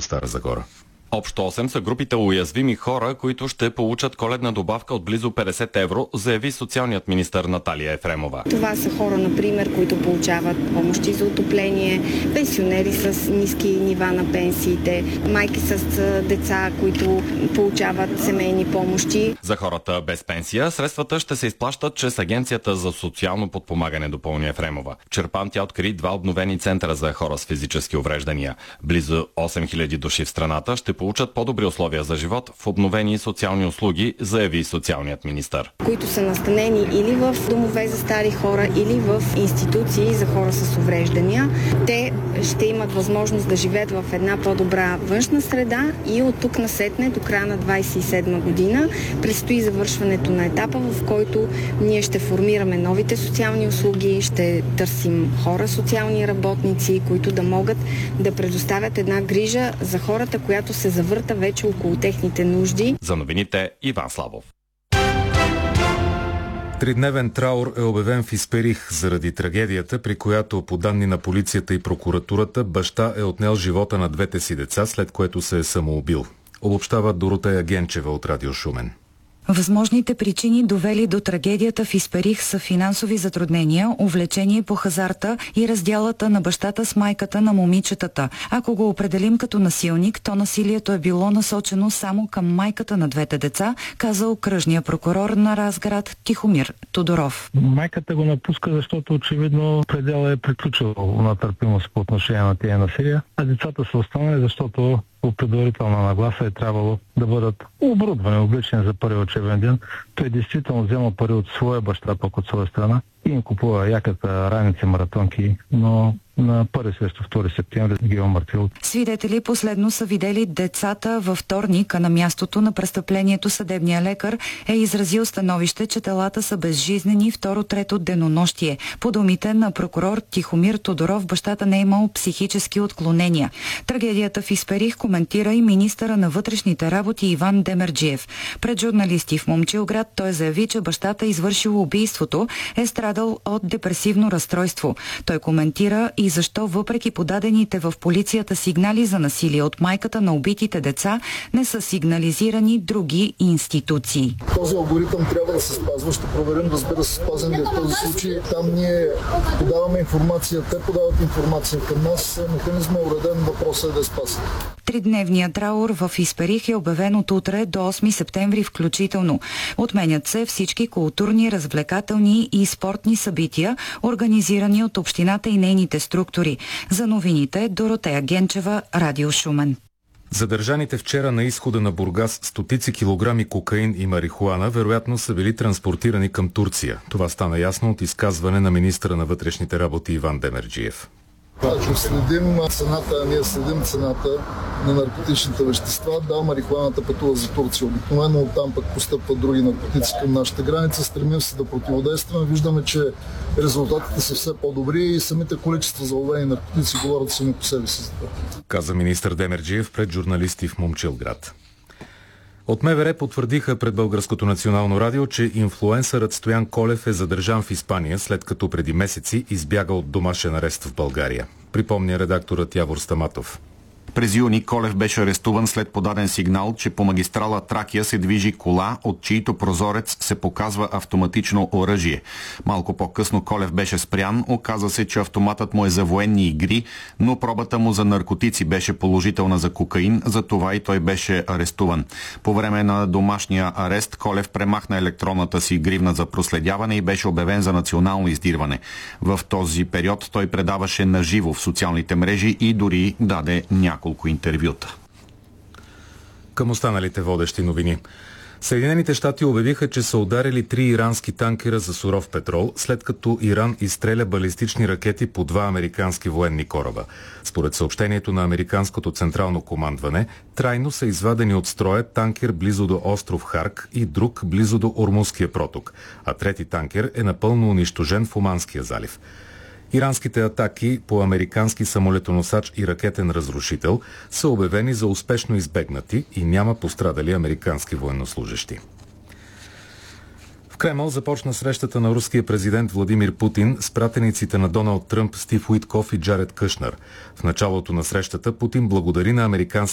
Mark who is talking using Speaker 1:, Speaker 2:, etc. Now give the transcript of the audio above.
Speaker 1: Радио Стара Загора.
Speaker 2: Общо 8 са групите уязвими хора, които ще получат коледна добавка от близо 50 евро, заяви социалният министър Наталия Ефремова.
Speaker 3: Това са хора, например, които получават помощи за отопление, пенсионери с ниски нива на пенсиите, майки с деца, които получават семейни помощи.
Speaker 2: За хората без пенсия средствата ще се изплащат чрез Агенцията за социално подпомагане, допълни Ефремова. В Чирпан тя откри 2 обновени центъра за хора с физически увреждания. Близо 8000 души в страната ще получат по-добри условия за живот в обновени социални услуги, заяви социалният министър.
Speaker 3: Които са настанени или в домове за стари хора, или в институции за хора с увреждания. Те ще имат възможност да живеят в една по-добра външна среда и от тук насетне до края на 27 година предстои завършването на етапа, в който ние ще формираме новите социални услуги, ще търсим хора, социални работници, които да могат да предоставят една грижа за хората, която се завърта вече около техните нужди.
Speaker 2: За новините Иван Славов.
Speaker 1: Тридневен траур е обявен в Исперих заради трагедията, при която по данни на полицията и прокуратурата баща е отнел живота на двете си деца, след което се е самоубил. Обобщава Доротея Генчева от Радио Шумен.
Speaker 4: Възможните причини, довели до трагедията в Исперих, са финансови затруднения, увлечение по хазарта и разделата на бащата с майката на момичетата. Ако го определим като насилник, то насилието е било насочено само към майката на двете деца, каза окръжния прокурор на Разград Тихомир Тодоров.
Speaker 5: Майката го напуска, защото очевидно предела е приключил на търпимост по отношение на тия насилия, а децата са останали, защото по предварителна нагласа е трябвало да бъдат оборудвани, облечени за първи учебен ден. Той действително взема пари от своя баща, пък от своя страна и им купува яката, раници, маратонки, но на 1 срещу 2 септември ги омъртвил.
Speaker 4: Свидетели последно са видели децата във вторник, а на мястото на престъплението съдебния лекар е изразил становище, че телата са безжизнени второ-трето денонощие. По думите на прокурор Тихомир Тодоров, бащата не е имал психически отклонения. Трагедията в Исперих коментира и министъра на вътрешните работи Иван Демерджиев. Пред журналисти в Момчилград той заяви, че бащата, извършил убийството, е страдал от депресивно разстройство. Той коментира и защо въпреки подадените в полицията сигнали за насилие от майката на убитите деца, не са сигнализирани други институции.
Speaker 6: Този алгоритъм трябва да се спазва. Ще проверим, разбира се, спазен ли е в този случай. Там ние подаваме информация, те подават информация към нас. Механизмът е уреден, въпросът е да е спасен.
Speaker 4: Тридневният траур в Исперих е обявен от утре до 8 септември включително. Отменят се всички културни, развлекателни и спортни събития, организирани от общината и нейните структури. За новините Доротея Генчева, Радио Шумен.
Speaker 1: Задържаните вчера на изхода на Бургас стотици килограми кокаин и марихуана вероятно са били транспортирани към Турция. Това стана ясно от изказване на министъра на вътрешните работи Иван Демерджиев.
Speaker 6: Ако следим цената, ние следим цената на наркотичните вещества. Да, марихуаната пътува за Турция. Обикновено оттам пък постъпват други наркотици към нашата граница. Стремим се да противодействаме. Виждаме, че резултатите са все по-добри и самите количества заловени наркотици говорят сами по себе си.
Speaker 1: Каза министър Демерджиев пред журналисти в Момчилград. От МВР потвърдиха пред Българското национално радио, че инфлуенсърът Стоян Колев е задържан в Испания, след като преди месеци избяга от домашен арест в България. Припомня редакторът Явор Стаматов.
Speaker 7: През юни Колев беше арестуван след подаден сигнал, че по магистрала Тракия се движи кола, от чието прозорец се показва автоматично оръжие. Малко по-късно Колев беше спрян, оказа се, че автоматът му е за военни игри, но пробата му за наркотици беше положителна за кокаин, затова и той беше арестуван. По време на домашния арест Колев премахна електронната си гривна за проследяване и беше обявен за национално издирване. В този период той предаваше наживо в социалните мрежи и дори даде няколко интервюта.
Speaker 1: Към останалите водещи новини. Съединените щати обявиха, че са ударили 3 ирански танкера за суров петрол, след като Иран изстреля балистични ракети по 2 американски военни кораба. Според съобщението на американското централно командване, трайно са извадени от строя танкер близо до остров Харк и друг близо до Ормузския проток, а трети танкер е напълно унищожен в Оманския залив. Иранските атаки по американски самолетоносач и ракетен разрушител са обявени за успешно избегнати и няма пострадали американски военнослужещи. В Кремъл започна срещата на руския президент Владимир Путин с пратениците на Доналд Тръмп, Стив Уитков и Джаред Кушнер. В началото на срещата Путин благодари на американските